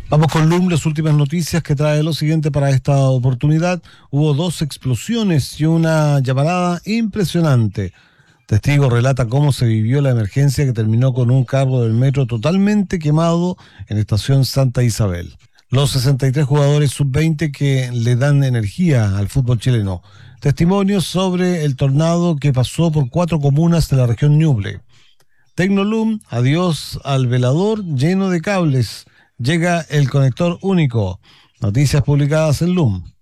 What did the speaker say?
Vamos con LUM, las últimas noticias que trae lo siguiente para esta oportunidad. Hubo 2 explosiones y una llamarada impresionante. Testigo relata cómo se vivió la emergencia que terminó con un carro del metro totalmente quemado en Estación Santa Isabel. Los 63 jugadores sub-20 que le dan energía al fútbol chileno. Testimonios sobre el tornado que pasó por 4 comunas de la región Ñuble. Tecnolum, adiós al velador lleno de cables. Llega el conector único. Noticias publicadas en LUM.